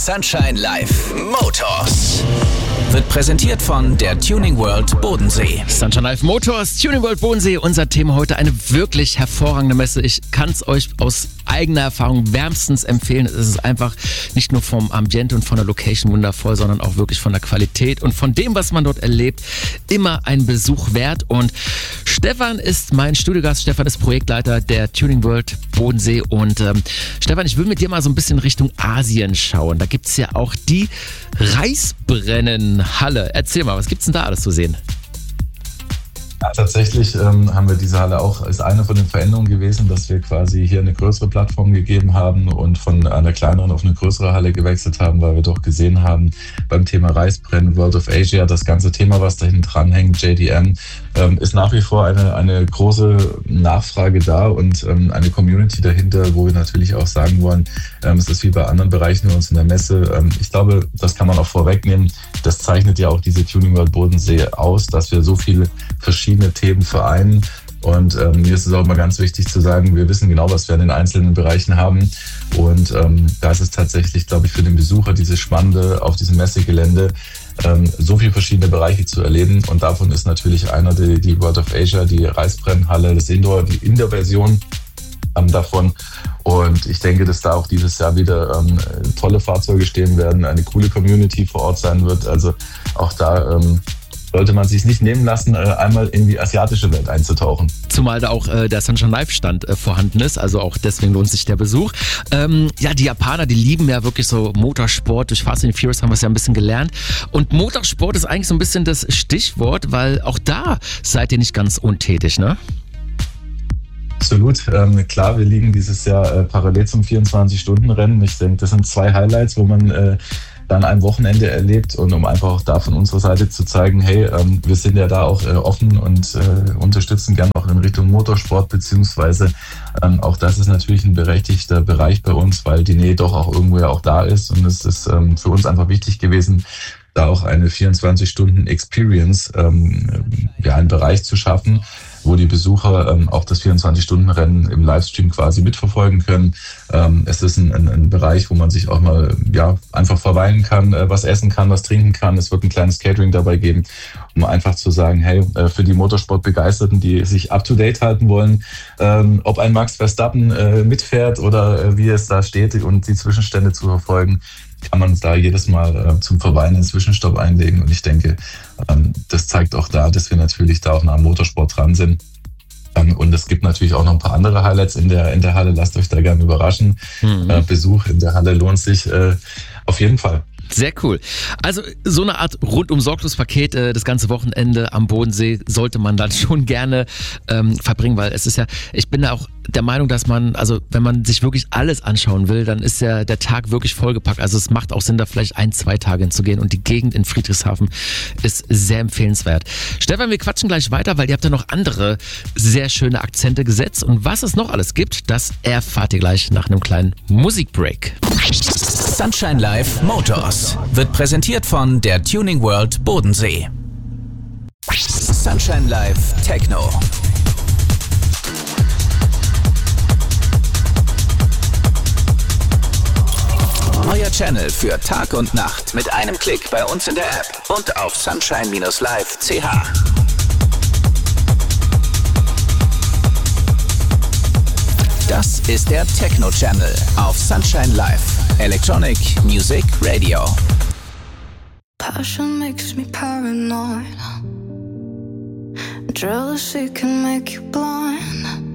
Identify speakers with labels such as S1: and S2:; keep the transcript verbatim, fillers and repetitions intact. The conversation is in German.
S1: Sunshine Live Motors wird präsentiert von der Tuning World Bodensee.
S2: Sunshine Live Motors, Tuning World Bodensee, unser Thema heute, eine wirklich hervorragende Messe. Ich kann es euch aus eigener Erfahrung wärmstens empfehlen. Es ist einfach nicht nur vom Ambiente und von der Location wundervoll, sondern auch wirklich von der Qualität und von dem, was man dort erlebt, immer ein Besuch wert. Und Stefan ist mein Studiogast. Stefan ist Projektleiter der Tuning World Bodensee. Und ähm, Stefan, ich will mit dir mal so ein bisschen Richtung Asien schauen. Da gibt es ja auch die Reisbrennenhalle. Erzähl mal, was gibt's denn da alles zu sehen?
S3: Ja, tatsächlich ähm, haben wir diese Halle auch, ist eine von den Veränderungen gewesen, dass wir quasi hier eine größere Plattform gegeben haben und von einer kleineren auf eine größere Halle gewechselt haben, weil wir doch gesehen haben, beim Thema Reisbrennen, World of Asia, das ganze Thema, was da hinten dran hängt, J D M, ähm, ist nach wie vor eine, eine große Nachfrage da und ähm, eine Community dahinter, wo wir natürlich auch sagen wollen, ähm, es ist wie bei anderen Bereichen bei uns in der Messe. Ähm, ich glaube, das kann man auch vorwegnehmen. Das zeichnet ja auch diese Tuning World Bodensee aus, dass wir so viele verschiedene Themen vereinen. Und ähm, mir ist es auch mal ganz wichtig zu sagen, wir wissen genau, was wir in den einzelnen Bereichen haben. Und ähm, da ist es tatsächlich, glaube ich, für den Besucher dieses Spannende auf diesem Messegelände, ähm, so viele verschiedene Bereiche zu erleben. Und davon ist natürlich einer die, die World of Asia, die Reisbrennenhalle, das Indoor, die Indoor-Version ähm, davon. Und ich denke, dass da auch dieses Jahr wieder ähm, tolle Fahrzeuge stehen werden, eine coole Community vor Ort sein wird. Also auch da ähm, sollte man sich nicht nehmen lassen, äh, einmal in die asiatische Welt einzutauchen.
S2: Zumal da auch äh, der Sunshine Live Stand äh, vorhanden ist, also auch deswegen lohnt sich der Besuch. Ähm, ja, die Japaner, die lieben ja wirklich so Motorsport. Durch Fast and Furious haben wir es ja ein bisschen gelernt. Und Motorsport ist eigentlich so ein bisschen das Stichwort, weil auch da seid ihr nicht ganz untätig, ne?
S3: Absolut. Ähm, klar, wir liegen dieses Jahr äh, parallel zum vierundzwanzig-Stunden-Rennen. Ich denke, das sind zwei Highlights, wo man äh, dann ein Wochenende erlebt und um einfach auch da von unserer Seite zu zeigen, hey, ähm, wir sind ja da auch äh, offen und äh, unterstützen gern auch in Richtung Motorsport, beziehungsweise ähm, auch das ist natürlich ein berechtigter Bereich bei uns, weil die Nähe doch auch irgendwo ja auch da ist und es ist ähm, für uns einfach wichtig gewesen, da auch eine vierundzwanzig-Stunden-Experience, ähm, ja, einen Bereich zu schaffen, wo die Besucher ähm, auch das vierundzwanzig-Stunden-Rennen im Livestream quasi mitverfolgen können. Ähm, es ist ein, ein, ein Bereich, wo man sich auch mal ja einfach verweilen kann, äh, was essen kann, was trinken kann. Es wird ein kleines Catering dabei geben, um einfach zu sagen, hey, äh, für die Motorsport-Begeisterten, die sich up-to-date halten wollen, ähm, ob ein Max Verstappen äh, mitfährt oder äh, wie es da steht und die Zwischenstände zu verfolgen, kann man da jedes Mal äh, zum Verweilen einen Zwischenstopp einlegen. Und ich denke, ähm, das zeigt auch da, dass wir natürlich da auch nah am Motorsport dran sind. Ähm, und es gibt natürlich auch noch ein paar andere Highlights in der, in der Halle. Lasst euch da gerne überraschen. Mhm. Äh, Besuch in der Halle lohnt sich äh, auf jeden Fall.
S2: Sehr cool. Also so eine Art Rundum-Sorglos-Paket, äh, das ganze Wochenende am Bodensee sollte man dann schon gerne ähm, verbringen, weil es ist ja, ich bin da auch der Meinung, dass man, also wenn man sich wirklich alles anschauen will, dann ist ja der Tag wirklich vollgepackt. Also es macht auch Sinn, da vielleicht ein, zwei Tage hinzugehen und die Gegend in Friedrichshafen ist sehr empfehlenswert. Stefan, wir quatschen gleich weiter, weil ihr habt ja noch andere sehr schöne Akzente gesetzt und was es noch alles gibt, das erfahrt ihr gleich nach einem kleinen Musikbreak.
S1: Sunshine Live Motors wird präsentiert von der Tuning World Bodensee. Sunshine Live Techno. Euer Channel für Tag und Nacht mit einem Klick bei uns in der App und auf sunshine Live punkt c h. Das ist der Techno Channel auf Sunshine Live. Electronic Music Radio.
S4: Passion makes me paranoid. Jealousy can make you blind.